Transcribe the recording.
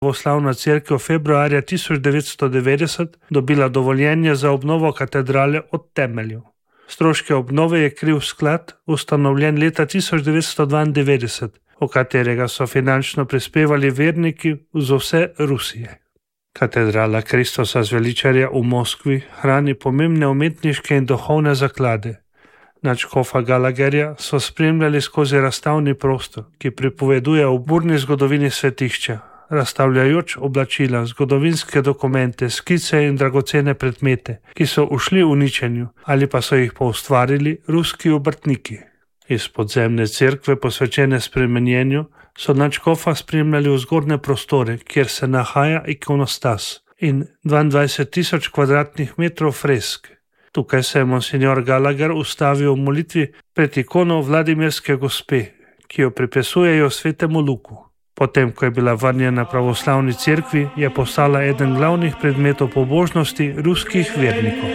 Pravoslavna cerkev februarja 1990 dobila dovoljenje za obnovo katedrale od temeljev. Stroške obnove je kril sklad, ustanovljen leta 1992, v katerega so finančno prispevali verniki z vse Rusije. Katedrala Kristusa Zveličarja v Moskvi hrani pomembne umetniške in duhovne zaklade. Nadškofa Gallagherja so spremljali skozi razstavni prostor, ki pripoveduje o burni zgodovini svetišča, razstavljajoč oblačila, zgodovinske dokumente, skice in dragocene predmete, ki so ušli uničenju ali pa so jih poustvarili ruski obrtniki. Iz podzemne cerkve, posvečene spremenjenju, so nadškofa spremljali v zgornje prostore, kjer se nahaja ikonostas in 22.000 kvadratnih metrov fresk. Tukaj se je monsignor Gallagher ustavil v molitvi pred ikono Vladimirske gospe, ki jo pripisujejo svetemu Luku. Potem, ko je bila vrnjena pravoslavni cerkvi, je postala eden glavnih predmetov pobožnosti ruskih vernikov.